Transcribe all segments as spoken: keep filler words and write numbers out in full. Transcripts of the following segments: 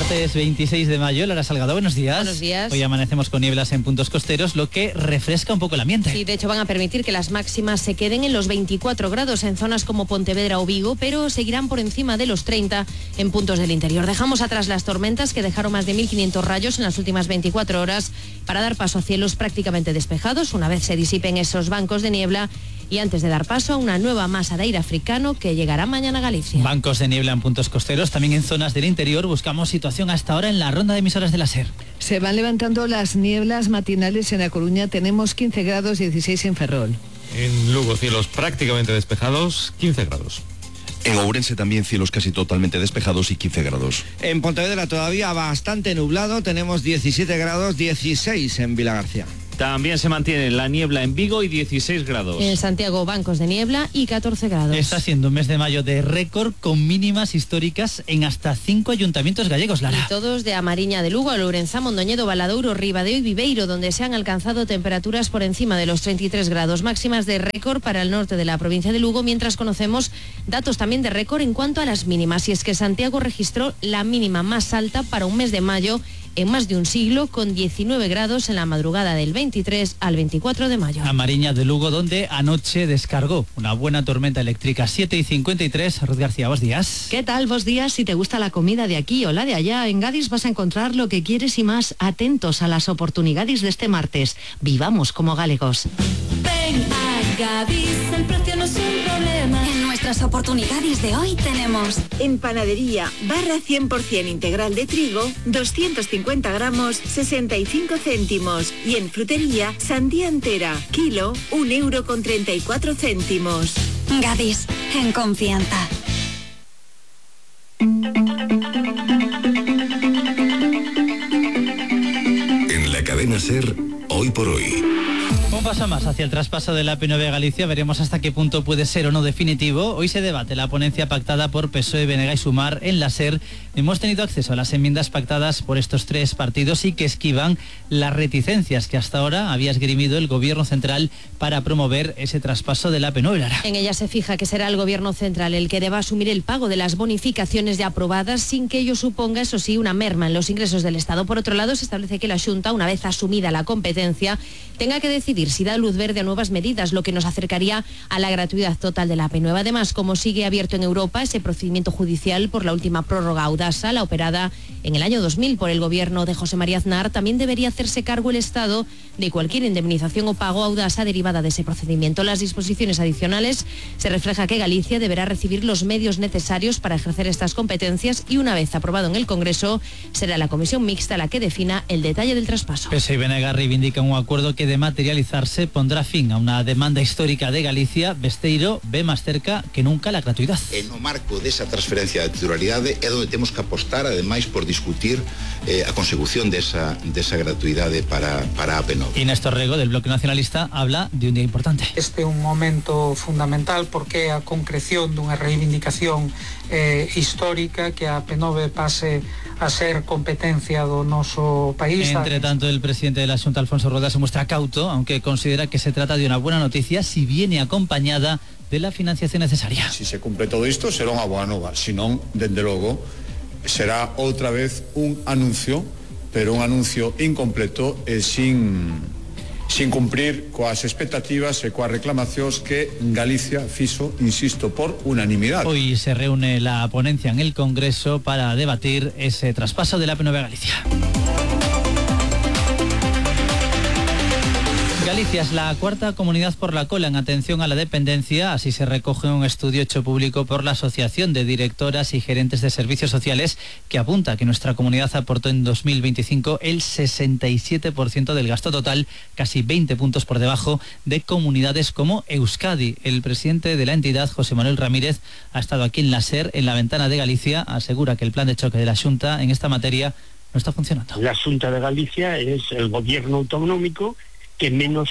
Martes veintiséis de mayo, Lara Salgado, buenos días. Buenos días. Hoy amanecemos con nieblas en puntos costeros, lo que refresca un poco el ambiente. Sí, de hecho van a permitir que las máximas se queden en los veinticuatro grados en zonas como Pontevedra o Vigo, pero seguirán por encima de los treinta en puntos del interior. Dejamos atrás las tormentas que dejaron más de mil quinientos rayos en las últimas veinticuatro horas para dar paso a cielos prácticamente despejados una vez se disipen esos bancos de niebla y antes de dar paso a una nueva masa de aire africano que llegará mañana a Galicia. Bancos de niebla en puntos costeros, también en zonas del interior. Buscamos situación hasta ahora en la ronda de emisoras de la SER. Se van levantando las nieblas matinales en A Coruña, tenemos quince grados, dieciséis en Ferrol. En Lugo, cielos prácticamente despejados, quince grados. En Ourense también cielos casi totalmente despejados y quince grados. En Pontevedra todavía bastante nublado, tenemos diecisiete grados, dieciséis en Vilagarcía. También se mantiene la niebla en Vigo y dieciséis grados. En Santiago, bancos de niebla y catorce grados. Está siendo un mes de mayo de récord con mínimas históricas en hasta cinco ayuntamientos gallegos, Lara. Y todos de Amariña de Lugo a Lourenzá, Mondoñedo, Valadouro, Ribadeo y Viveiro, donde se han alcanzado temperaturas por encima de los treinta y tres grados, máximas de récord para el norte de la provincia de Lugo, mientras conocemos datos también de récord en cuanto a las mínimas. Y es que Santiago registró la mínima más alta para un mes de mayo en más de un siglo, con diecinueve grados en la madrugada del veintitrés al veinticuatro de mayo. Amariña de Lugo, donde anoche descargó una buena tormenta eléctrica. Siete y cincuenta y tres. Ruth García, buenos días. ¿Qué tal? Buenos días. Si te gusta la comida de aquí o la de allá, en Gadis vas a encontrar lo que quieres y más. Atentos a las oportunidades de este martes. Vivamos como galegos. Ven a Gadis, el precio no es un problema. En nuestras oportunidades de hoy tenemos en panadería barra cien por ciento integral de trigo, doscientos cincuenta gramos, sesenta y cinco céntimos. Y en frutería, sandía entera, kilo, un euro con treinta y cuatro céntimos. Gadis, en confianza. En la cadena SER, hoy por hoy. Un paso más hacia el traspaso de la A P nueve a Galicia. Veremos hasta qué punto puede ser o no definitivo. Hoy se debate la ponencia pactada por P S O E, B N G y Sumar en la SER. Hemos tenido acceso a las enmiendas pactadas por estos tres partidos y que esquivan las reticencias que hasta ahora había esgrimido el Gobierno central para promover ese traspaso de la A P nueve. Lara. En ella se fija que será el Gobierno central el que deba asumir el pago de las bonificaciones ya aprobadas sin que ello suponga, eso sí, una merma en los ingresos del Estado. Por otro lado, se establece que la Xunta, una vez asumida la competencia, tenga que decidir si da luz verde a nuevas medidas, lo que nos acercaría a la gratuidad total de la A P nueve. Además, como sigue abierto en Europa ese procedimiento judicial por la última prórroga Audasa, la operada en el año dos mil por el gobierno de José María Aznar, también debería hacerse cargo el Estado de cualquier indemnización o pago a Audasa derivada de ese procedimiento. Las disposiciones adicionales se refleja que Galicia deberá recibir los medios necesarios para ejercer estas competencias y una vez aprobado en el Congreso, será la comisión mixta la que defina el detalle del traspaso. P S O E y B N G reivindican un acuerdo que de materializarse pondrá fin a una demanda histórica de Galicia. Besteiro ve más cerca que nunca la gratuidad. En o marco desa transferencia de titularidade é onde temos que apostar, ademais, por discutir eh, a consecución desa, desa gratuidade para, para a A P nueve. Y Néstor Rego, del Bloque Nacionalista, habla de un día importante. Este é un momento fundamental porque é a concreción dunha reivindicación eh, histórica, que a A P nueve pase a ser competencia do noso país. Entre tanto, el presidente de la Xunta, Alfonso Rueda, se muestra cauto, aunque considera que se trata de una buena noticia si viene acompañada de la financiación necesaria. Si se cumple todo isto, será unha boa nova. Si non, dende logo, será outra vez un anuncio, pero un anuncio incompleto e sin, sin cumprir coas expectativas e coas reclamacións que Galicia fixo, insisto, por unanimidade. Hoy se reúne la ponencia en el Congreso para debatir ese traspaso de la A P nueve a Galicia. Galicia es la cuarta comunidad por la cola en atención a la dependencia, así se recoge en un estudio hecho público por la Asociación de Directoras y Gerentes de Servicios Sociales, que apunta que nuestra comunidad aportó en dos mil veinticinco el sesenta y siete por ciento del gasto total, casi veinte puntos por debajo de comunidades como Euskadi. El presidente de la entidad, José Manuel Ramírez, ha estado aquí en la SER, en la ventana de Galicia, asegura que el plan de choque de la Xunta en esta materia no está funcionando. La Xunta de Galicia es el gobierno autonómico que menos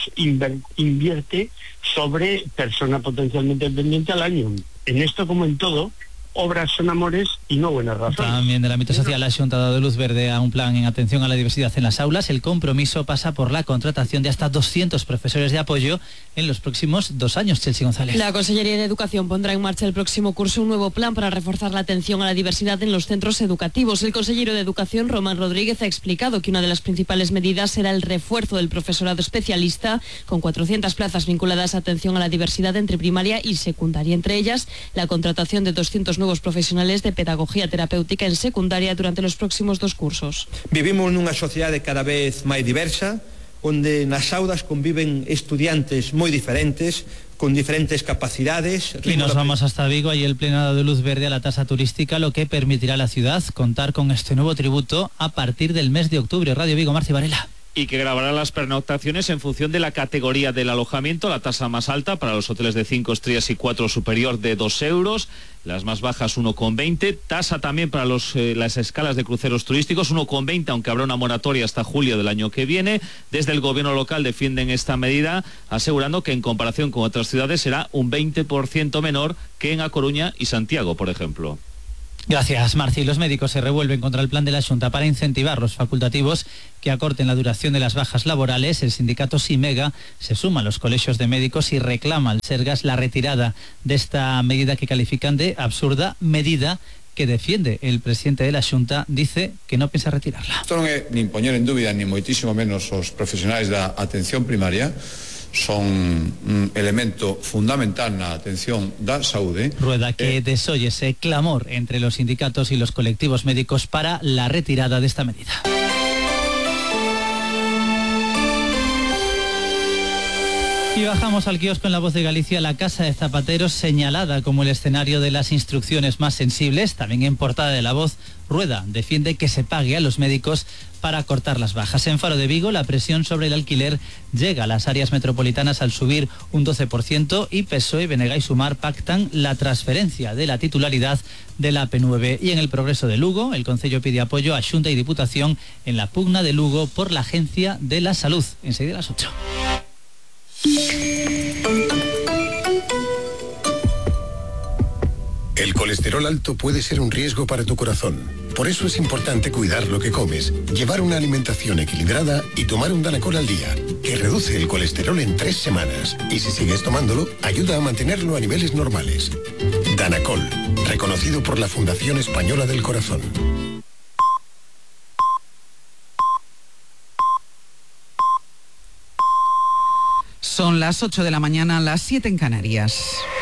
invierte sobre persona potencialmente dependiente al año. En esto, como en todo, obras son amores y no buenas razones. También del ámbito social, la Xunta ha dado luz verde a un plan en atención a la diversidad en las aulas. El compromiso pasa por la contratación de hasta doscientos profesores de apoyo en los próximos dos años. Chelsea González. La Consellería de Educación pondrá en marcha el próximo curso un nuevo plan para reforzar la atención a la diversidad en los centros educativos. El consejero de Educación, Román Rodríguez, ha explicado que una de las principales medidas será el refuerzo del profesorado especialista, con cuatrocientas plazas vinculadas a atención a la diversidad entre primaria y secundaria. Entre ellas, la contratación de doscientos nuevos profesionales de pedagogía terapéutica en secundaria durante los próximos dos cursos. Vivimos nunha sociedade cada vez máis diversa, onde nas aulas conviven estudiantes moi diferentes, con diferentes capacidades. Y nos vamos hasta Vigo. Ahí el Pleno ha dado luz verde a la tasa turística, lo que permitirá a la ciudad contar con este nuevo tributo a partir del mes de octubre. Radio Vigo, Marci Varela. Y que grabará las pernoctaciones en función de la categoría del alojamiento. La tasa más alta para los hoteles de cinco estrellas y cuatro superior de dos euros, las más bajas uno con veinte, tasa también para los, eh, las escalas de cruceros turísticos uno con veinte, aunque habrá una moratoria hasta julio del año que viene. Desde el gobierno local defienden esta medida, asegurando que en comparación con otras ciudades será un veinte por ciento menor que en A Coruña y Santiago, por ejemplo. Gracias, Marci. Los médicos se revuelven contra el plan de la Xunta para incentivar los facultativos que acorten la duración de las bajas laborales. El sindicato Simega se suma a los colegios de médicos y reclama al Sergas la retirada de esta medida que califican de absurda, medida que defiende el presidente de la Xunta. Dice que no piensa retirarla. Isto non é nin poñer en dúbida ni moitísimo menos os profesionais da atención primaria. Son un elemento fundamental na atención da saúde. Rueda que eh, desoye ese clamor entre los sindicatos y los colectivos médicos para la retirada de esta medida. Y bajamos al kiosco en La Voz de Galicia. La Casa de Zapateros, señalada como el escenario de las instrucciones más sensibles, también en portada de La Voz, Rueda defiende que se pague a los médicos para cortar las bajas. En Faro de Vigo, la presión sobre el alquiler llega a las áreas metropolitanas al subir un doce por ciento y P S O E, B N G y Sumar pactan la transferencia de la titularidad de la A P nueve. Y en el Progreso de Lugo, el Concello pide apoyo a Xunta y Diputación en la pugna de Lugo por la Agencia de la Salud. Enseguida a las ocho. El colesterol alto puede ser un riesgo para tu corazón. Por eso es importante cuidar lo que comes, llevar una alimentación equilibrada y tomar un Danacol al día, que reduce el colesterol en tres semanas. Y si sigues tomándolo, ayuda a mantenerlo a niveles normales. Danacol, reconocido por la Fundación Española del Corazón. Son las ocho de la mañana, las siete en Canarias.